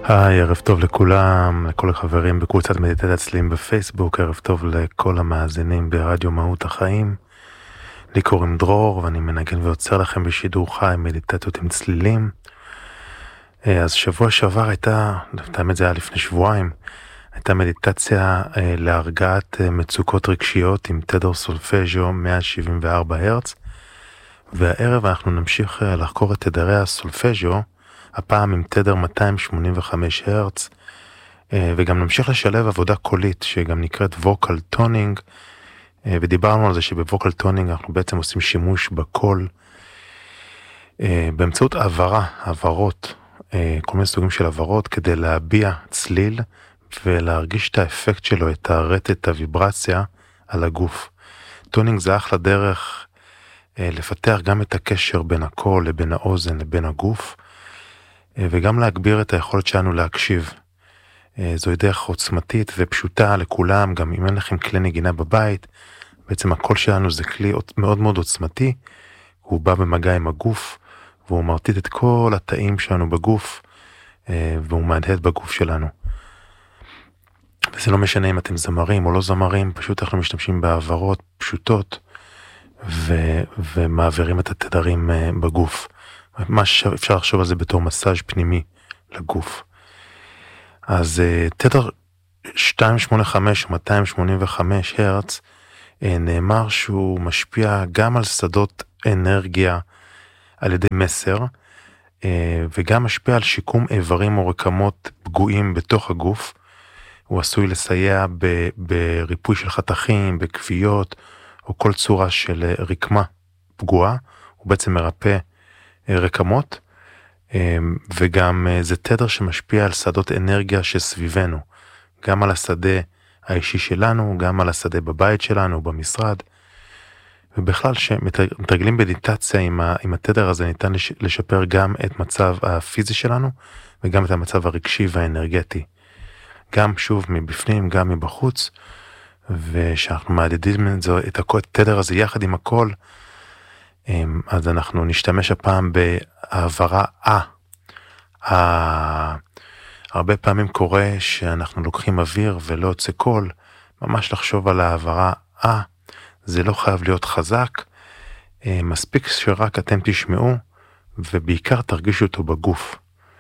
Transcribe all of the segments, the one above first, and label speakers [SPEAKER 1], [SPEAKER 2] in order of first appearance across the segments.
[SPEAKER 1] היי, ערב טוב לכולם, לכל החברים בקבוצת מדיטציה צלילים בפייסבוק, ערב טוב לכל המאזינים ברדיו מהות החיים. לי קוראים דרור ואני מנגן ויוצר לכם בשידור חי מדיטציות עם צלילים. אז שבוע שעבר הייתה, האמת זה היה לפני שבועיים, הייתה מדיטציה להרגעת מצוקות רגשיות עם תדר סולפג'ו 174 הרץ, והערב אנחנו נמשיך לחקור את תדרי הסולפג'ו, הפעם עם תדר 285 הרץ, וגם נמשיך לשלב עבודה קולית שגם נקראת ווקל טונינג, ודיברנו על זה שבווקל טונינג אנחנו בעצם עושים שימוש בקול באמצעות העברות, כל מיני סוגים של העברות כדי להביע צליל ולהרגיש את האפקט שלו, את הרטט, הוויברציה על הגוף. טונינג זה אחלה דרך לפתח גם את הקשר בין הקול לבין האוזן לבין הגוף, וגם להגביר את היכולת שלנו להקשיב. זוהי דרך עוצמתית ופשוטה לכולם, גם אם אין לכם כלי נגינה בבית, בעצם הקול שלנו זה כלי מאוד מאוד עוצמתי, הוא בא במגע עם הגוף, והוא מרטיט את כל התאים שלנו בגוף, והוא מהדהד בגוף שלנו. וזה לא משנה אם אתם זמרים או לא זמרים, פשוט אנחנו משתמשים בעברות פשוטות, ומעבירים את התדרים בגוף. מה שאפשר לחשוב על זה בתור מסאז' פנימי לגוף. אז תדר 285 או 285 הרץ, נאמר שהוא משפיע גם על שדות אנרגיה על ידי מסר, וגם משפיע על שיקום איברים או רקמות פגועים בתוך הגוף. הוא עשוי לסייע בריפוי של חתכים, בכוויות, או כל צורה של רקמה פגועה. הוא בעצם מרפא רקמות, וגם זה תדר שמשפיע על שדות אנרגיה שסביבנו, גם על השדה האישי שלנו, גם על השדה בבית שלנו, במשרד, ובכלל שמתרגלים מדיטציה עם התדר הזה ניתן לשפר גם את מצב הפיזי שלנו, וגם את המצב הרגשי והאנרגטי, גם שוב מבפנים, גם מבחוץ, ושאנחנו מעדידים את התדר הזה יחד עם הכל, אז אנחנו נשתמש הפעם בהעברה הרבה פעמים קורה שאנחנו לוקחים אוויר ולא יוצא קול, ממש לחשוב על העברה זה לא חייב להיות חזק, מספיק שרק אתם תשמעו, ובעיקר תרגישו אותו בגוף.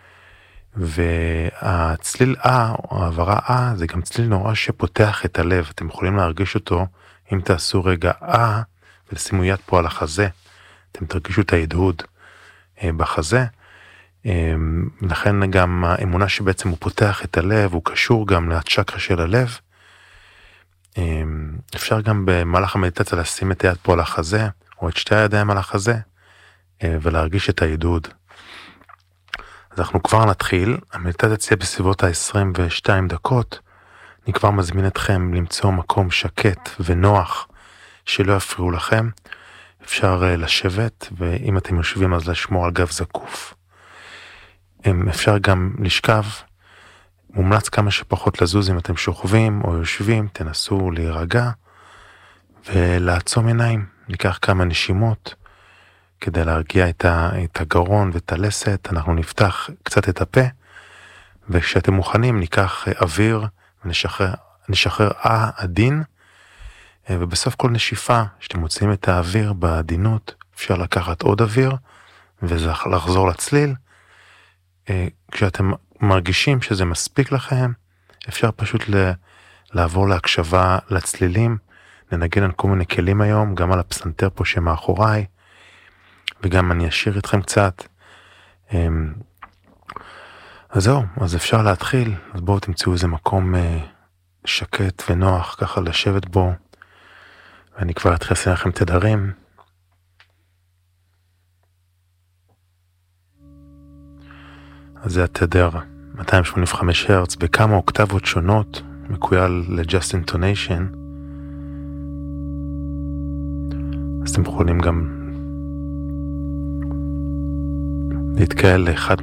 [SPEAKER 1] והצליל או העברה זה גם צליל נורא שפותח את הלב, אתם יכולים להרגיש אותו, אם תעשו רגע ולשימו יד פה על החזה, אתם תרגישו את ההדהוד בחזה, לכן גם האמונה שבעצם הוא פותח את הלב, הוא קשור גם לצ'קרה של הלב. אפשר גם במהלך המדיטציה לשים את היד פה על החזה, או את שתי הידיים על החזה, ולהרגיש את ההדהוד. אז אנחנו כבר נתחיל, המדיטציה תהיה בסביבות ה-22 דקות, אני כבר מזמין אתכם למצוא מקום שקט ונוח, שלא יפריעו לכם, אפשר לשבת, ואם אתם יושבים אז לשמור על גב זקוף. אפשר גם לשכב, מומלץ כמה שפחות לזוז אם אתם שוכבים או יושבים, תנסו להירגע ולעצום עיניים, ניקח כמה נשימות כדי להרגיע את הגרון ואת הלסת, אנחנו נפתח קצת את הפה, וכשאתם מוכנים ניקח אוויר ונשחרר עדין, ובסוף כל נשיפה שאתם מוצאים את האוויר בעדינות, אפשר לקחת עוד אוויר ולחזור לצליל. כשאתם מרגישים שזה מספיק לכם, אפשר פשוט לעבור להקשבה לצלילים, ננגן על כל מיני כלים היום, גם על הפסנתר פה שמאחוריי, וגם אני אשאיר איתכם קצת. אז זהו, אז אפשר להתחיל, אז בואו תמצאו איזה מקום שקט ונוח, ככה לשבת בו, ואני כבר אתחיל לשים לכם תדרים. אז זה התדר 285 הרץ בכמה אוקטבות שונות, מקוייל לג'סט אינטוניישן. אז אתם יכולים גם להתקהל לאחד